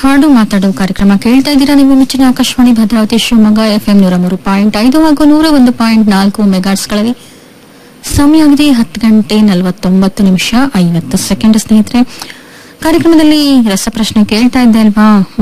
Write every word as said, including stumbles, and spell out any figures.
ಹಾಡು ಮಾತಾಡೋ ಕಾರ್ಯಕ್ರಮ ಕೇಳ್ತಾ ಇದ್ದೀರಾ. ನೀವು ಮೆಚ್ಚಿನ ಆಕಾಶವಾಣಿ ಭದ್ರಾವತಿ ಶಿವಮೊಗ್ಗ ಎಫ್ಎಂ ನೂರ ಮೂರು ಪಾಯಿಂಟ್ ಐದು ಹಾಗೂ ನೂರ ಒಂದು ಪಾಯಿಂಟ್ ನಾಲ್ಕು ಮೆಗಾಟ್ಸ್ಗಳಲ್ಲಿ. ಸಮಯ ಆಗಿದೆ ಹತ್ತು ಗಂಟೆ ನಲವತ್ತೊಂಬತ್ತು ನಿಮಿಷ ಐವತ್ತು ಸೆಕೆಂಡ್. ಸ್ನೇಹಿತರೆ, ಕಾರ್ಯಕ್ರಮದಲ್ಲಿ ರಸಪ್ರಶ್ನೆ ಕೇಳ್ತಾ ಇದ್ದೆ ಅಲ್ವಾ?